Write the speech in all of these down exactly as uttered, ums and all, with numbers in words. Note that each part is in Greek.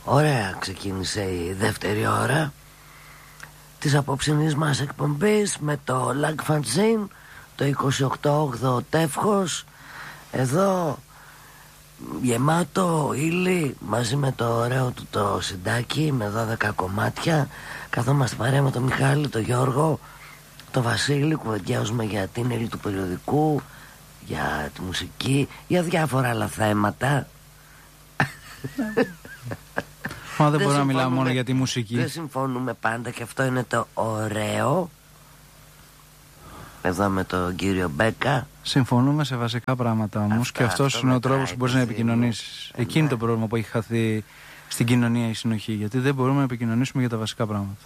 Ωραία, ξεκίνησε η δεύτερη ώρα της απόψινής μας εκπομπής με το Lag Fanzine, το είκοσι οκτώ όγδοο τεύχος. Εδώ γεμάτο ύλη μαζί με το ωραίο του το συντάκι με δώδεκα κομμάτια. Καθόμαστε παρέα με τον Μιχάλη, τον Γιώργο, τον Βασίλη, κουβεντιάζουμε για την ύλη του περιοδικού, για τη μουσική, για διάφορα άλλα θέματα. Μα δεν μπορούμε να μιλάμε μόνο για τη μουσική. Δεν συμφωνούμε πάντα και αυτό είναι το ωραίο. Εδώ με τον κύριο Μπέκα συμφωνούμε σε βασικά πράγματα όμως, και αυτός αυτό είναι ο τρόπος που μπορείς να επικοινωνήσεις. Εκεί είναι το πρόβλημα που έχει χαθεί στην κοινωνία η συνοχή, γιατί δεν μπορούμε να επικοινωνήσουμε για τα βασικά πράγματα.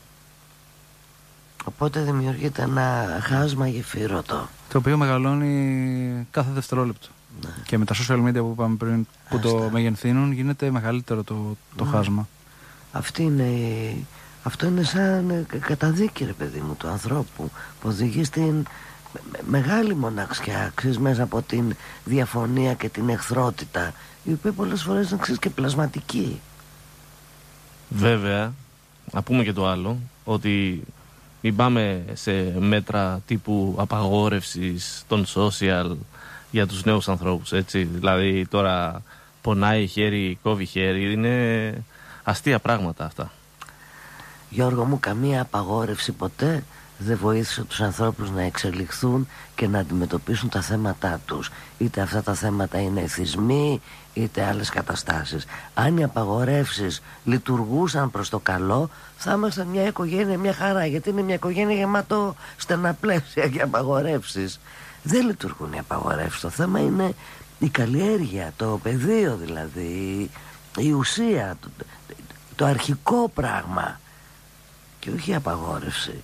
Οπότε δημιουργείται ένα χάσμα γεφύρωτο, το οποίο μεγαλώνει κάθε δευτερόλεπτο. Ναι. Και με τα social media που είπαμε πριν, που Άστα. το μεγενθύνουν, γίνεται μεγαλύτερο το, το ναι. χάσμα. Αυτή είναι, αυτό είναι σαν καταδίκη, ρε παιδί μου, του ανθρώπου, που οδηγεί στην μεγάλη μοναξιά, ξέρεις, μέσα από την διαφωνία και την εχθρότητα, η οποία πολλές φορές είναι, ξέρεις, και πλασματική. Βέβαια, να πούμε και το άλλο, ότι μην πάμε σε μέτρα τύπου απαγόρευσης των social για τους νέους ανθρώπους, έτσι. Δηλαδή τώρα πονάει χέρι, κόβει χέρι, είναι αστεία πράγματα αυτά. Γιώργο μου, καμία απαγόρευση ποτέ δεν βοήθησε τους ανθρώπους να εξελιχθούν και να αντιμετωπίσουν τα θέματα τους. Είτε αυτά τα θέματα είναι εθισμοί, είτε άλλες καταστάσεις. Αν οι απαγορεύσεις λειτουργούσαν προς το καλό, θα ήμασταν μια οικογένεια, μια χαρά, γιατί είναι μια οικογένεια γεμάτο στενά πλαίσια και απαγορεύσεις. Δεν λειτουργούν οι απαγορεύσεις. Το θέμα είναι η καλλιέργεια, το πεδίο δηλαδή, η ουσία, το, το αρχικό πράγμα, και όχι η απαγόρευση.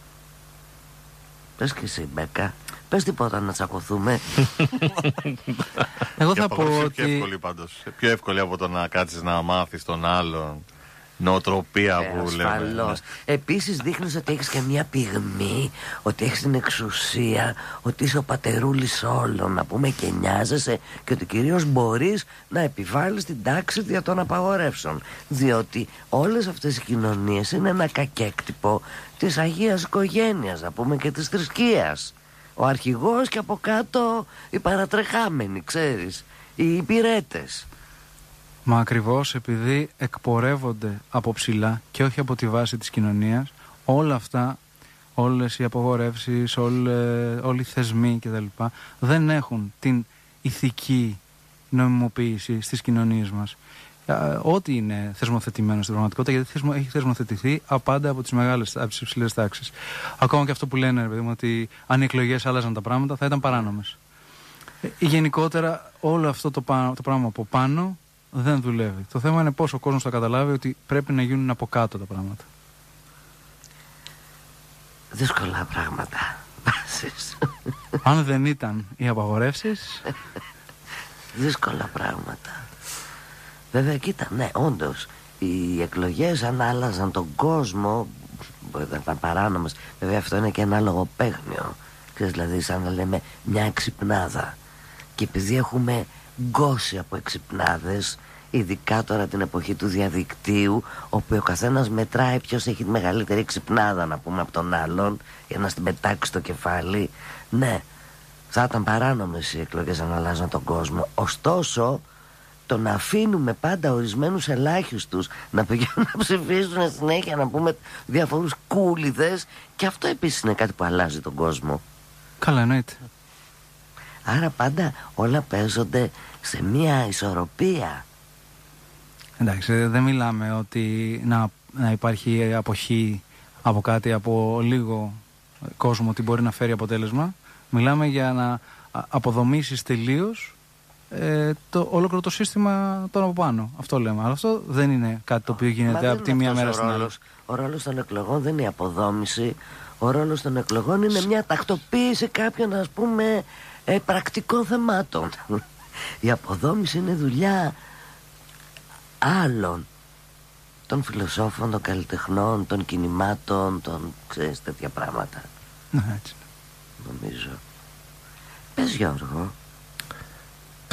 Πες και εσύ, Μπέκα, πες τίποτα να τσακωθούμε. Εγώ θα πω ότι... πιο εύκολη πάντως, πιο εύκολη από το να κάτσεις να μάθεις τον άλλον. Νοοτροπία ε, που λέμε. Επίσης δείχνεις ότι έχεις και μια πυγμή, ότι έχεις την εξουσία, ότι είσαι ο πατερούλης όλων, να πούμε, και νοιάζεσαι, και ότι κυρίως μπορείς να επιβάλλεις την τάξη δια των απαγορεύσεων. Διότι όλες αυτές οι κοινωνίες είναι ένα κακέκτυπο της Αγίας Οικογένειας, να πούμε, και της θρησκείας. Ο αρχηγός και από κάτω οι παρατρεχάμενοι, ξέρεις, οι υπηρέτες. Μα ακριβώς επειδή εκπορεύονται από ψηλά και όχι από τη βάση της κοινωνίας, όλα αυτά, όλες οι απογορεύσεις, όλοι οι θεσμοί κτλ. Δεν έχουν την ηθική νομιμοποίηση στις κοινωνίες μας. Ό,τι είναι θεσμοθετημένο στην πραγματικότητα, γιατί έχει θεσμοθετηθεί απάντα από τις μεγάλες, από τις υψηλές τάξεις. Ακόμα και αυτό που λένε, ρε παιδί μου, ότι αν οι εκλογές άλλαζαν τα πράγματα θα ήταν παράνομες. Ε, γενικότερα όλο αυτό το, το πράγμα από πάνω δεν δουλεύει. Το θέμα είναι πώς ο κόσμος θα καταλάβει ότι πρέπει να γίνουν από κάτω τα πράγματα. Δύσκολα πράγματα. Αν δεν ήταν οι απαγορεύσεις. Δύσκολα πράγματα. Βέβαια, κοίτα, ναι, όντως οι εκλογές αν άλλαζαν τον κόσμο, δεν ήταν παράνομες. Βέβαια, αυτό είναι και ένα λογοπαίγνιο. Ξέρεις, δηλαδή, σαν να λέμε μια εξυπνάδα. Και επειδή έχουμε γκώσει από εξυπνάδες, ειδικά τώρα την εποχή του διαδικτύου, όπου ο καθένας μετράει ποιος έχει τη μεγαλύτερη εξυπνάδα, να πούμε, από τον άλλον, για να στην πετάξει το κεφάλι, ναι, θα ήταν παράνομες οι εκλογές αν αλλάζαν τον κόσμο. Ωστόσο, το να αφήνουμε πάντα ορισμένους ελάχιστους να πηγαίνουν να ψηφίσουν συνέχεια, να πούμε, διαφορούς κούλιδες, και αυτό επίσης είναι κάτι που αλλάζει τον κόσμο. Καλά, εννοείται. Άρα πάντα όλα παίζονται σε μια ισορροπία. Εντάξει, δεν μιλάμε ότι να, να υπάρχει αποχή από κάτι, από λίγο κόσμο, ότι μπορεί να φέρει αποτέλεσμα. Μιλάμε για να αποδομήσεις τελείως ε, το ολόκληρο το σύστημα των από πάνω. Αυτό λέμε. Αλλά αυτό δεν είναι κάτι το οποίο γίνεται από τη μία μέρα στην άλλη. Ο ρόλος των εκλογών δεν είναι η αποδόμηση. Ο ρόλος των εκλογών είναι μια τακτοποίηση κάποιων, ας πούμε, ε, πρακτικών θεμάτων. Η αποδόμηση είναι δουλειά άλλων, των φιλοσόφων, των καλλιτεχνών, των κινημάτων, των, ξέρεις, τέτοια πράγματα. Ναι, έτσι. Νομίζω. Πες, Γιώργο.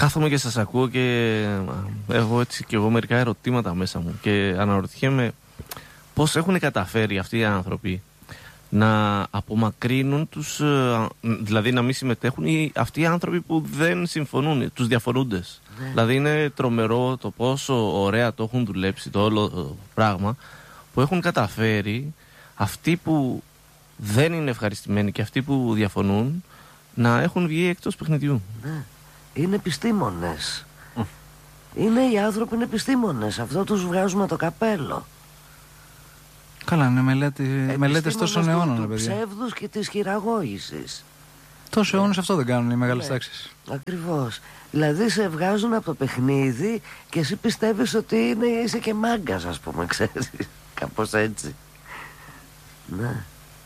κάθομαι και σας ακούω και έχω έτσι και εγώ μερικά ερωτήματα μέσα μου και αναρωτιέμαι πώς έχουν καταφέρει αυτοί οι άνθρωποι να απομακρύνουν τους, δηλαδή να μην συμμετέχουν οι, αυτοί οι άνθρωποι που δεν συμφωνούν, τους διαφορούντες. Ναι. Δηλαδή είναι τρομερό το πόσο ωραία το έχουν δουλέψει το όλο πράγμα, που έχουν καταφέρει αυτοί που δεν είναι ευχαριστημένοι και αυτοί που διαφωνούν να έχουν βγει εκτός παιχνιδιού. Ναι. Είναι επιστήμονες. Mm. Είναι οι άνθρωποι είναι επιστήμονες. Αυτό τους βγάζουμε το καπέλο. Καλά, είναι μελέτη, μελέτες τόσων αιώνων, του, του παιδιά. Του ψεύδους και της χειραγώγησης. Τόσους αιώνες αυτό δεν κάνουν οι μεγάλες ναι. τάξεις. Ακριβώς. Δηλαδή σε βγάζουν από το παιχνίδι και εσύ πιστεύεις ότι είναι, είσαι και μάγκας, ας πούμε, ξέρεις. Κάπως έτσι. Ναι.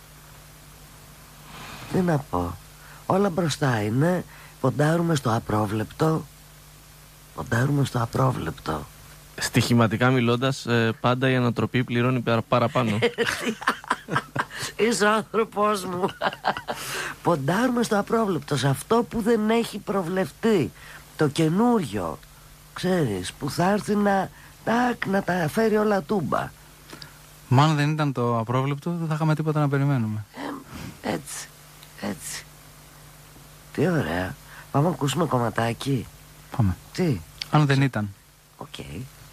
Τι να πω. Όλα μπροστά είναι. Ποντάρουμε στο απρόβλεπτο. Ποντάρουμε στο απρόβλεπτο. Στοιχηματικά μιλώντας, ε, πάντα η ανατροπή πληρώνει παραπάνω. Είσαι ο άνθρωπός μου. Ποντάρουμε στο απρόβλεπτο, σε αυτό που δεν έχει προβλεφτεί. Το καινούριο, ξέρεις, που θα έρθει να, τάκ, να τα φέρει όλα τούμπα. Μα αν δεν ήταν το απρόβλεπτο, δεν θα είχαμε τίποτα να περιμένουμε. ε, Έτσι, έτσι. Τι ωραία. Πάμε να ακούσουμε κομματάκι. Πάμε. Τι. Αν δεν ήταν. Οκ. Okay.